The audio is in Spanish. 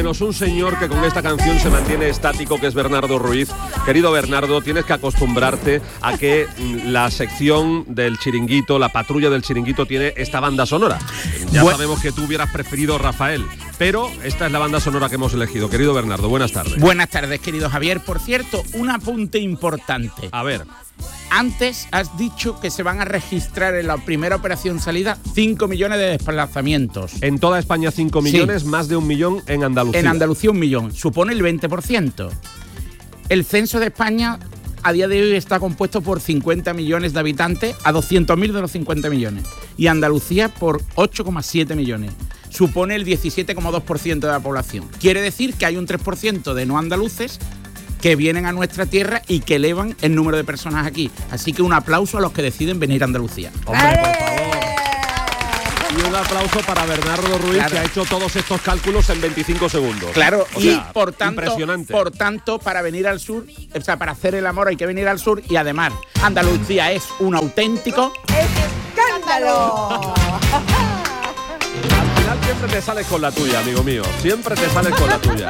Menos un señor que con esta canción se mantiene estático, que es Bernardo Ruiz. Querido Bernardo, tienes que acostumbrarte a que la sección del Chiringuito, la patrulla del Chiringuito, tiene esta banda sonora. Ya sabemos que tú hubieras preferido Rafael, pero esta es la banda sonora que hemos elegido. Querido Bernardo, buenas tardes. Buenas tardes, querido Javier. Por cierto, un apunte importante. A ver. Antes has dicho que se van a registrar en la primera operación salida 5 millones de desplazamientos. En toda España 5 millones, sí. Más de 1 millón en Andalucía. En Andalucía 1 millón, supone el 20%. El censo de España a día de hoy está compuesto por 50 millones de habitantes a 200.000 de los 50 millones. Y Andalucía por 8,7 millones. Supone el 17,2% de la población. Quiere decir que hay un 3% de no andaluces que vienen a nuestra tierra y que elevan el número de personas aquí. Así que un aplauso a los que deciden venir a Andalucía. Hombre, por favor. Y un aplauso para Bernardo Ruiz, claro, que ha hecho todos estos cálculos en 25 segundos. Claro, o y sea, por tanto, impresionante. Por tanto, para venir al sur, o sea, para hacer el amor hay que venir al sur, y además, Andalucía es un auténtico escándalo. Al final siempre te sales con la tuya, amigo mío. Siempre te sales con la tuya.